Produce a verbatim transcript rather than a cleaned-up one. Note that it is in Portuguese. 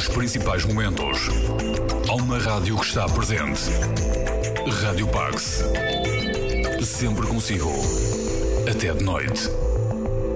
Os principais momentos. Há uma rádio que está presente. Rádio Pax. Sempre consigo. Até de noite.